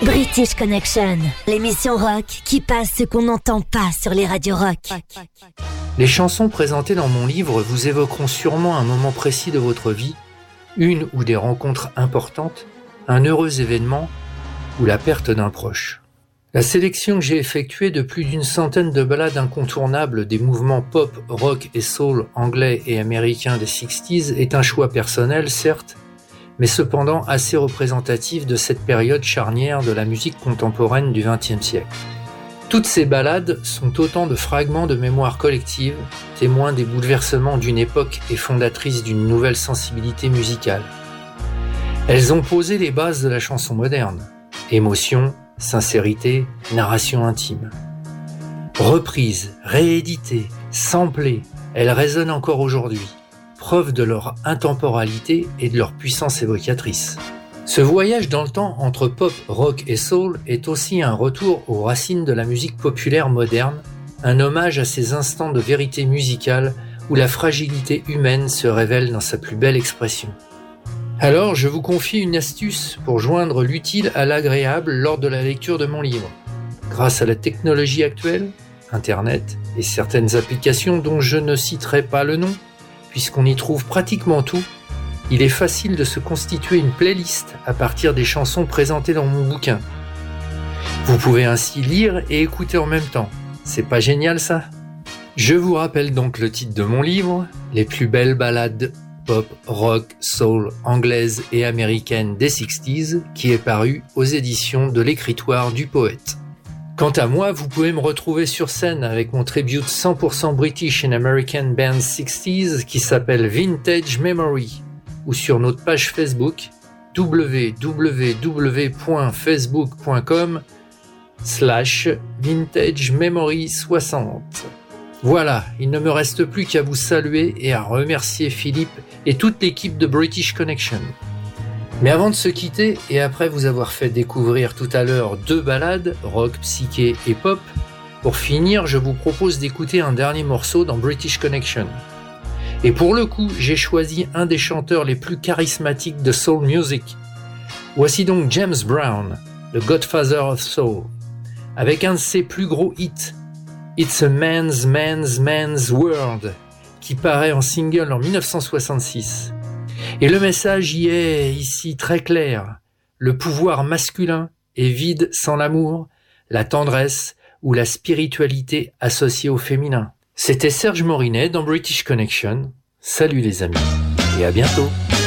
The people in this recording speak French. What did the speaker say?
British Connection, l'émission rock qui passe ce qu'on n'entend pas sur les radios rock. Les chansons présentées dans mon livre vous évoqueront sûrement un moment précis de votre vie, une ou des rencontres importantes, un heureux événement ou la perte d'un proche. La sélection que j'ai effectuée de plus d'une centaine de ballades incontournables des mouvements pop, rock et soul anglais et américains des 60s est un choix personnel, certes, mais cependant assez représentatif de cette période charnière de la musique contemporaine du XXe siècle. Toutes ces ballades sont autant de fragments de mémoire collective, témoins des bouleversements d'une époque et fondatrices d'une nouvelle sensibilité musicale. Elles ont posé les bases de la chanson moderne. Émotion, sincérité, narration intime. Reprises, rééditées, samplées, elles résonnent encore aujourd'hui. Preuve de leur intemporalité et de leur puissance évocatrice. Ce voyage dans le temps entre pop, rock et soul est aussi un retour aux racines de la musique populaire moderne, un hommage à ces instants de vérité musicale où la fragilité humaine se révèle dans sa plus belle expression. Alors, je vous confie une astuce pour joindre l'utile à l'agréable lors de la lecture de mon livre. Grâce à la technologie actuelle, Internet et certaines applications dont je ne citerai pas le nom, puisqu'on y trouve pratiquement tout, il est facile de se constituer une playlist à partir des chansons présentées dans mon bouquin. Vous pouvez ainsi lire et écouter en même temps. C'est pas génial ça ? Je vous rappelle donc le titre de mon livre, Les plus belles ballades pop, rock, soul, anglaises et américaines des 60s, qui est paru aux éditions de l'Écritoire du Poète. Quant à moi, vous pouvez me retrouver sur scène avec mon tribute 100% British and American Band 60s qui s'appelle Vintage Memory ou sur notre page Facebook www.facebook.com/vintagememory60. Voilà, il ne me reste plus qu'à vous saluer et à remercier Philippe et toute l'équipe de British Connection. Mais avant de se quitter, et après vous avoir fait découvrir tout à l'heure 2 ballades, rock, psyché et pop, pour finir, je vous propose d'écouter un dernier morceau dans British Connection. Et pour le coup, j'ai choisi un des chanteurs les plus charismatiques de soul music. Voici donc James Brown, le Godfather of Soul, avec un de ses plus gros hits, It's a Man's World, qui paraît en single en 1966. Et le message y est ici très clair. Le pouvoir masculin est vide sans l'amour, la tendresse ou la spiritualité associée au féminin. C'était Serge Morinet dans British Connection. Salut les amis et à bientôt.